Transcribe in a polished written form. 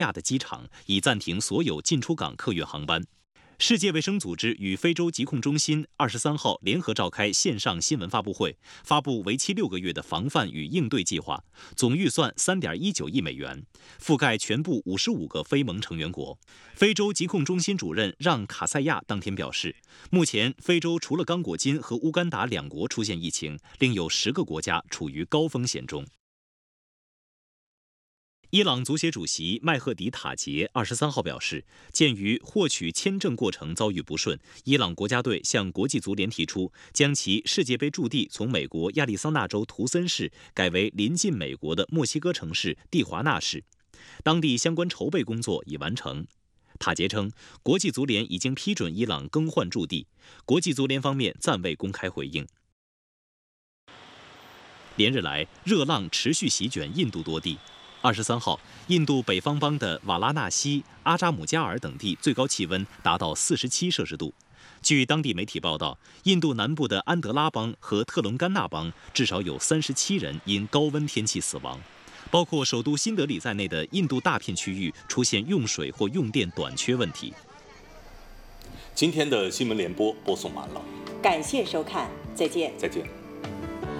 亚的机场已暂停所有进出港客运航班。世界卫生组织与非洲疾控中心23号联合召开线上新闻发布会，发布为期6个月的防范与应对计划，总预算3.19亿美元，覆盖全部55个非盟成员国。非洲疾控中心主任让卡塞亚当天表示，目前非洲除了刚果金和乌干达2国出现疫情，另有10个国家处于高风险中。伊朗足协主席麦赫迪塔杰23号表示，鉴于获取签证过程遭遇不顺，伊朗国家队向国际足联提出，将其世界杯驻地从美国亚利桑那州图森市改为临近美国的墨西哥城市蒂华纳市。当地相关筹备工作已完成。塔杰称，国际足联已经批准伊朗更换驻地，国际足联方面暂未公开回应。连日来，热浪持续席卷印度多地。23号，印度北方邦的瓦拉纳西、阿扎姆加尔等地最高气温达到47摄氏度。据当地媒体报道，印度南部的安德拉邦和特伦甘纳邦至少有37人因高温天气死亡，包括首都新德里在内的印度大片区域出现用水或用电短缺问题。 今天的新闻联播播送完了， 感谢收看，再见。 再见。